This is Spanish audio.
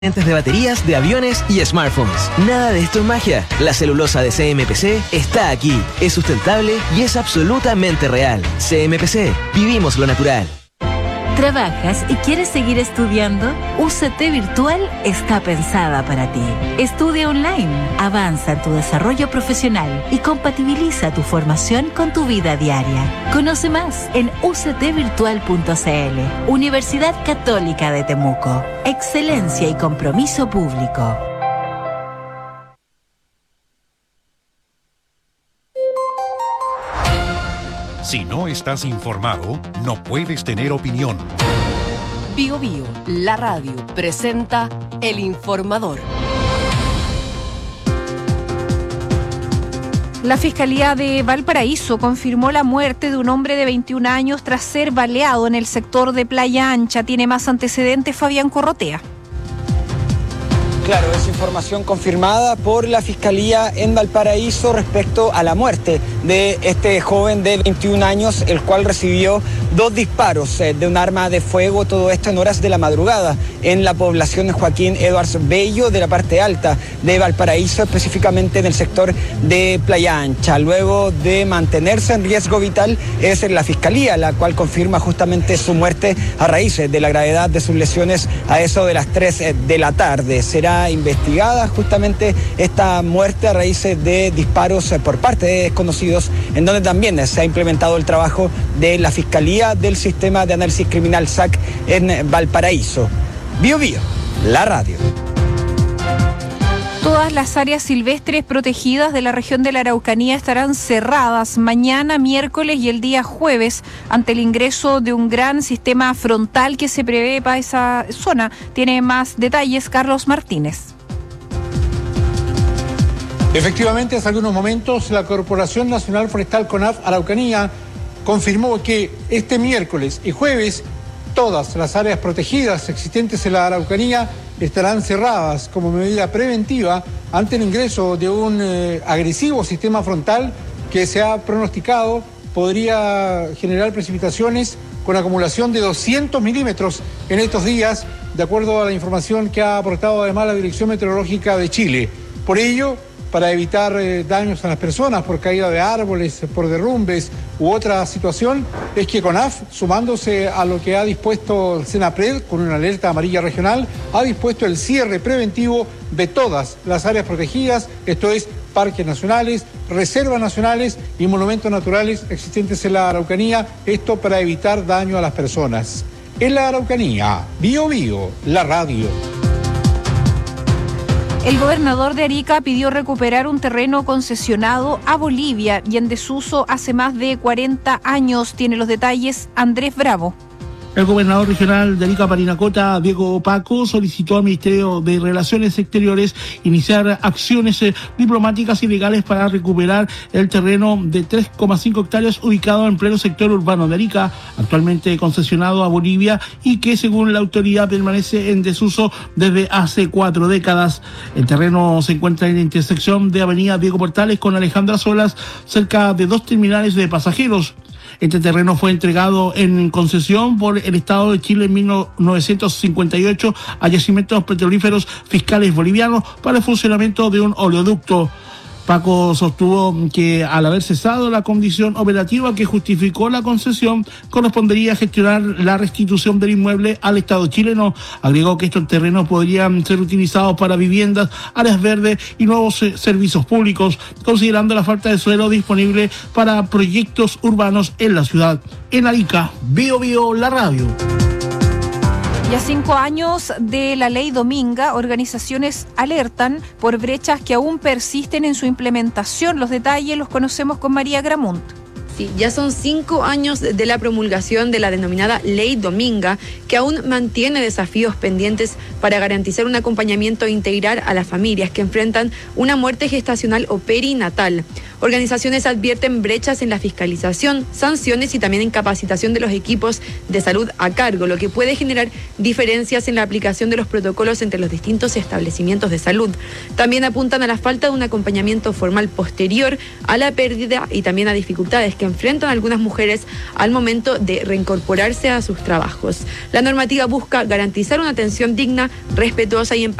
de baterías de aviones y smartphones. Nada de esto es magia. La celulosa de CMPC está aquí. Es sustentable y es absolutamente real. CMPC. Vivimos lo natural. ¿Trabajas y quieres seguir estudiando? UCT Virtual está pensada para ti. Estudia online, avanza en tu desarrollo profesional y compatibiliza tu formación con tu vida diaria. Conoce más en uctvirtual.cl. Universidad Católica de Temuco. Excelencia y compromiso público. Si no estás informado, no puedes tener opinión. Bio Bio, la radio, presenta El Informador. La Fiscalía de Valparaíso confirmó la muerte de un hombre de 21 años tras ser baleado en el sector de Playa Ancha. Tiene más antecedentes Fabián Corrotea. Claro, es información confirmada por la Fiscalía en Valparaíso respecto a la muerte de este joven de 21 años, el cual recibió 2 disparos de un arma de fuego, todo esto en horas de la madrugada, en la población de Joaquín Edwards Bello, de la parte alta de Valparaíso, específicamente en el sector de Playa Ancha. Luego de mantenerse en riesgo vital, es la Fiscalía la cual confirma justamente su muerte a raíz de la gravedad de sus lesiones a eso de las 3 de la tarde. Será investigada justamente esta muerte a raíz de disparos por parte de desconocidos, en donde también se ha implementado el trabajo de la Fiscalía del Sistema de Análisis Criminal SAC en Valparaíso. Bio Bio, la radio. Todas las áreas silvestres protegidas de la región de la Araucanía estarán cerradas mañana, miércoles y el día jueves ante el ingreso de un gran sistema frontal que se prevé para esa zona. Tiene más detalles Carlos Martínez. Efectivamente, hace algunos momentos la Corporación Nacional Forestal CONAF Araucanía confirmó que este miércoles y jueves todas las áreas protegidas existentes en la Araucanía estarán cerradas como medida preventiva ante el ingreso de un agresivo sistema frontal que se ha pronosticado podría generar precipitaciones con acumulación de 200 milímetros en estos días, de acuerdo a la información que ha aportado además la Dirección Meteorológica de Chile. Por ello, para evitar daños a las personas por caída de árboles, por derrumbes u otra situación, es que CONAF, sumándose a lo que ha dispuesto el SENAPRED con una alerta amarilla regional, ha dispuesto el cierre preventivo de todas las áreas protegidas, esto es, parques nacionales, reservas nacionales y monumentos naturales existentes en la Araucanía, esto para evitar daño a las personas. En la Araucanía, Bio Bio, la radio. El gobernador de Arica pidió recuperar un terreno concesionado a Bolivia y en desuso hace más de 40 años. Tiene los detalles Andrés Bravo. El gobernador regional de Arica, Parinacota, Diego Paco, solicitó al Ministerio de Relaciones Exteriores iniciar acciones diplomáticas y legales para recuperar el terreno de 3,5 hectáreas ubicado en pleno sector urbano de Arica, actualmente concesionado a Bolivia y que según la autoridad permanece en desuso desde hace 4 décadas. El terreno se encuentra en la intersección de Avenida Diego Portales con Alejandra Solas, cerca de 2 terminales de pasajeros. Este terreno fue entregado en concesión por el Estado de Chile en 1958 a Yacimientos Petrolíferos Fiscales Bolivianos para el funcionamiento de un oleoducto. Paco sostuvo que al haber cesado la condición operativa que justificó la concesión, correspondería gestionar la restitución del inmueble al Estado chileno. Agregó que estos terrenos podrían ser utilizados para viviendas, áreas verdes y nuevos servicios públicos, considerando la falta de suelo disponible para proyectos urbanos en la ciudad. En Arica, Bio Bio, la radio. Y a 5 años de la ley Dominga, organizaciones alertan por brechas que aún persisten en su implementación. Los detalles los conocemos con María Gramunt. Sí, ya son 5 años de la promulgación de la denominada Ley Dominga, que aún mantiene desafíos pendientes para garantizar un acompañamiento integral a las familias que enfrentan una muerte gestacional o perinatal. Organizaciones advierten brechas en la fiscalización, sanciones y también en capacitación de los equipos de salud a cargo, lo que puede generar diferencias en la aplicación de los protocolos entre los distintos establecimientos de salud. También apuntan a la falta de un acompañamiento formal posterior a la pérdida y también a dificultades que enfrentan algunas mujeres al momento de reincorporarse a sus trabajos. La normativa busca garantizar una atención digna, respetuosa y